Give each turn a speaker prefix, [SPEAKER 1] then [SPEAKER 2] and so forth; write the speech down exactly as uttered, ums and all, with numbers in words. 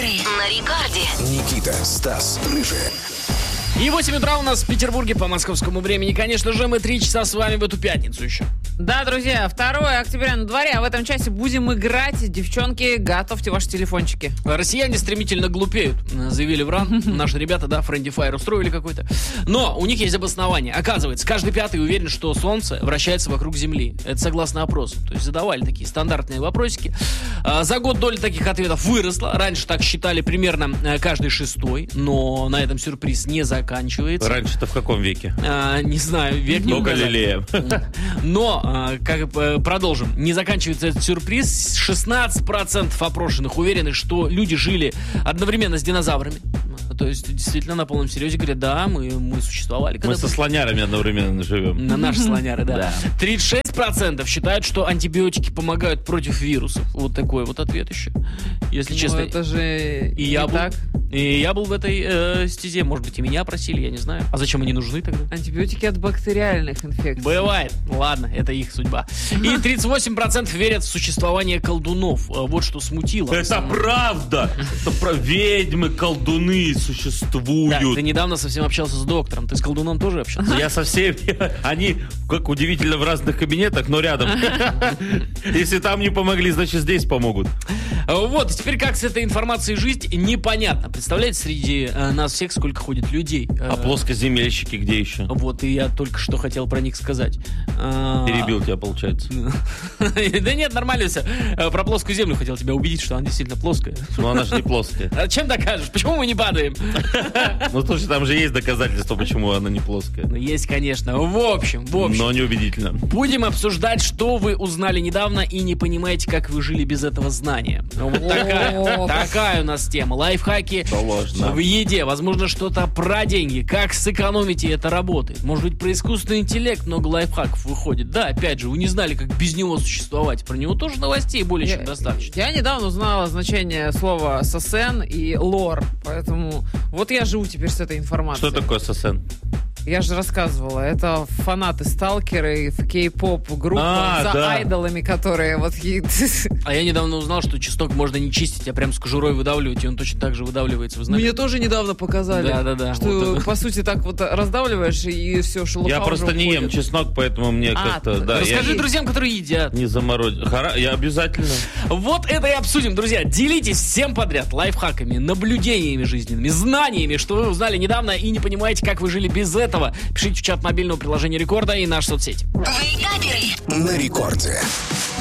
[SPEAKER 1] Вейкаперы на рекорде.
[SPEAKER 2] Никита, Стас, Рыжий.
[SPEAKER 3] И восемь утра у нас в Петербурге по московскому времени. Конечно же, мы три часа с вами в эту пятницу еще.
[SPEAKER 4] Да, друзья, второе октября на дворе, а в этом часе будем играть. Девчонки, готовьте ваши телефончики.
[SPEAKER 3] Россияне стремительно глупеют, заявили в РАН. Наши ребята, да, Friendly Fire устроили какой-то. Но у них есть обоснование. Оказывается, каждый пятый уверен, что Солнце вращается вокруг Земли. Это согласно опросу. То есть задавали такие стандартные вопросики. За год доля таких ответов выросла. Раньше так считали примерно каждый шестой. Но на этом сюрприз не заканчивается.
[SPEAKER 5] Раньше-то в каком веке?
[SPEAKER 3] А, не знаю, век не
[SPEAKER 5] До
[SPEAKER 3] указали.
[SPEAKER 5] Галилея.
[SPEAKER 3] Но, а, как продолжим, не заканчивается этот сюрприз. шестнадцать процентов опрошенных уверены, что люди жили одновременно с динозаврами. То есть, действительно, на полном серьезе говорят, да, мы, мы существовали.
[SPEAKER 5] Мы со слонярами одновременно живем.
[SPEAKER 3] На наши слоняры, да.
[SPEAKER 5] Да.
[SPEAKER 3] тридцать шесть процентов считают, что антибиотики помогают против вирусов. Вот такой вот ответ еще. Если
[SPEAKER 4] Ну,
[SPEAKER 3] честно.
[SPEAKER 4] это же
[SPEAKER 3] И
[SPEAKER 4] не
[SPEAKER 3] я был,
[SPEAKER 4] так.
[SPEAKER 3] и я был в этой э, стезе. Может быть, и меня просили, я не знаю. А зачем они нужны тогда?
[SPEAKER 4] Антибиотики от бактериальных инфекций.
[SPEAKER 3] Бывает. Ладно, это их судьба. И тридцать восемь процентов верят в существование колдунов. Вот что смутило.
[SPEAKER 5] Это правда! Это про ведьмы, колдуны существуют.
[SPEAKER 3] Да, ты недавно совсем общался с доктором. Ты с колдуном тоже общался?
[SPEAKER 5] Я со всеми... Они, как удивительно, в разных кабинетах, но рядом. Если там не помогли, значит, здесь помогут.
[SPEAKER 3] Вот, и теперь как с этой информацией жить, непонятно. Представляете, среди э, нас всех сколько ходит людей?
[SPEAKER 5] А плоскоземельщики где еще?
[SPEAKER 3] Вот, и я только что хотел про них сказать. А,
[SPEAKER 5] Перебил тебя, получается.
[SPEAKER 3] Да нет, нормально все. Про плоскую землю хотел тебя убедить, что она действительно плоская.
[SPEAKER 5] Но она же не плоская.
[SPEAKER 3] А чем докажешь? Почему мы не падаем?
[SPEAKER 5] Ну, слушай, там же есть доказательства, почему она не плоская.
[SPEAKER 3] Ну, есть, конечно. В общем, в общем.
[SPEAKER 5] Но неубедительно.
[SPEAKER 3] Будем обсуждать, что вы узнали недавно и не понимаете, как вы жили без этого знания. Вот такая, такая у нас тема. Лайфхаки
[SPEAKER 5] Сложно.
[SPEAKER 3] в еде. Возможно, что-то про деньги. Как сэкономить, и это работает. Может быть, про искусственный интеллект много лайфхаков выходит. Да, опять же, вы не знали, как без него существовать. Про него тоже новостей более чем достаточно.
[SPEAKER 4] Я недавно узнала значение слова «сосен» и «лор», поэтому вот я живу теперь с этой информацией.
[SPEAKER 5] Что такое ССН?
[SPEAKER 4] Я же рассказывала, это фанаты-сталкеры в кей-поп группах
[SPEAKER 5] А,
[SPEAKER 4] за
[SPEAKER 5] да.
[SPEAKER 4] айдолами, которые вот...
[SPEAKER 3] А я недавно узнал, что чеснок можно не чистить, а прям с кожурой выдавливать, и он точно так же выдавливается. Вы знаете?
[SPEAKER 4] Мне тоже недавно показали,
[SPEAKER 3] Да-да-да,
[SPEAKER 4] что
[SPEAKER 3] вот это.
[SPEAKER 4] по сути так вот раздавливаешь, и все, шелуха
[SPEAKER 5] Я
[SPEAKER 4] уже
[SPEAKER 5] просто не ем
[SPEAKER 4] уходит.
[SPEAKER 5] чеснок, поэтому мне
[SPEAKER 4] А,
[SPEAKER 5] как-то...
[SPEAKER 4] ты-
[SPEAKER 5] Да,
[SPEAKER 3] Расскажи
[SPEAKER 5] я
[SPEAKER 3] друзьям, которые едят.
[SPEAKER 5] не заморозил. Хара... Я обязательно.
[SPEAKER 3] Вот это и обсудим, друзья. Делитесь всем подряд лайфхаками, наблюдениями жизненными, знаниями, что вы узнали недавно и не понимаете, как вы жили без этого. Пишите в чат мобильного приложения Рекорда и наши соцсети.
[SPEAKER 1] Вейкаперы.
[SPEAKER 2] На рекорде.